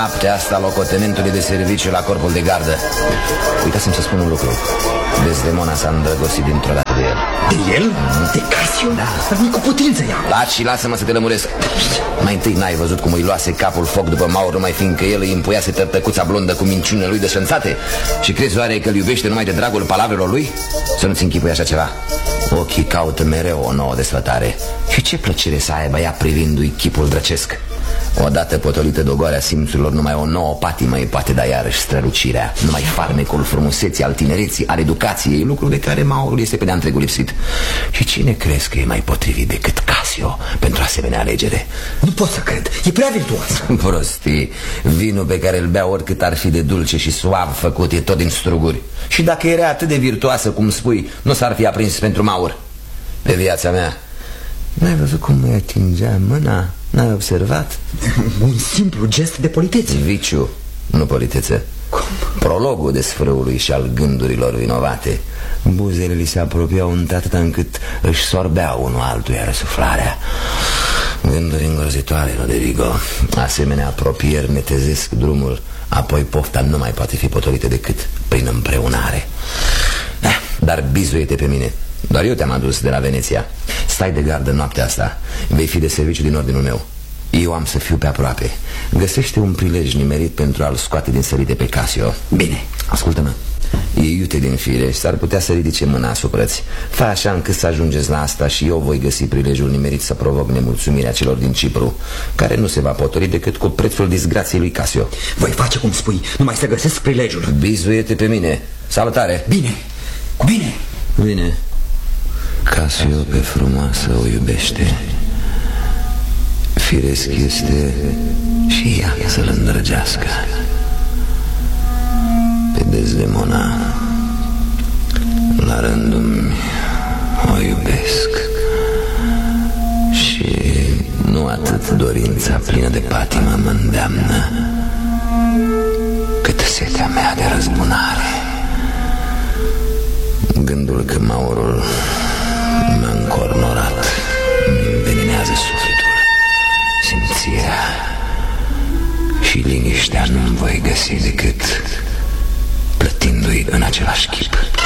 noaptea asta locotenentului de serviciu la corpul de gardă. Uitasem să spun un lucru. Desdemona s-a îndrăgostit dintr-o dată de el. De el? De Casio? Da. Nu cu putință ea. Taci și lasă-mă să te lămuresc. Mai întâi n-ai văzut cum îi luase capul foc după Maur, numai fiindcă el îi împuiase tărtăcuța blondă cu minciunile lui desfănțate? Și crezi oare că îl iubește numai de dragul palavrelor lui? Să nu-ți închipui așa ceva. Ochii caută mereu o nouă desfătare. Și ce plăcere să aibă ea privindu-i chipul drăcesc. Odată potolită de ogoarea simțurilor, numai o nouă patimă îi poate da iarăși strălucirea. Numai farmecul frumuseții, al tinereții, al educației, lucru de care Maurul este pe de-a întregul lipsit. Și cine crezi că e mai potrivit decât Casio pentru asemenea alegere? Nu pot să cred, e prea virtuos. Prostii, vinul pe care îl bea oricât ar fi de dulce și suav făcut e tot din struguri. Și dacă era atât de virtuoasă cum spui, nu s-ar fi aprins pentru Maur. Pe viața mea, n-ai văzut cum îi atingea mâna? N-ai observat? Un simplu gest de politețe. Viciu, nu politețe. Cum? Prologul desfrâului și al gândurilor vinovate. Buzele li se apropiau într-atâta încât își sorbeau unul altuia răsuflarea. Gânduri îngrozitoare, Roderigo. Asemenea apropieri netezesc drumul. Apoi pofta nu mai poate fi potolită decât prin împreunare. Dar bizuie-te pe mine. Doar eu te-am adus de la Veneția. Stai de gardă noaptea asta. Vei fi de serviciu din ordinul meu. Eu am să fiu pe aproape. Găsește un prilej nimerit pentru a-l scoate din sărite pe Casio. Bine. Ascultă-mă. E iute din fire și s-ar putea să ridice mâna asupra-ți. Fă așa încât să ajungeți la asta și eu voi găsi prilejul nimerit să provoc nemulțumirea celor din Cipru, care nu se va potoli decât cu prețul disgrației lui Casio. Voi face cum spui, numai să găsesc prilejul. Bizuie-te pe mine. Salutare. Bine. Bine. Bine. Casio pe frumoasă o iubește. Firesc este și ea să-l îndrăgească. Pe Desdemona la rândul o iubesc. Și nu atât dorința plină de patimă mă îndeamnă, cât setea mea de răzbunare. Gândul că Maurul m-a încornorat îmi înveninează sufletul, simțirea și liniștea nu-mi voi găsi decât plătindu-i în același chip.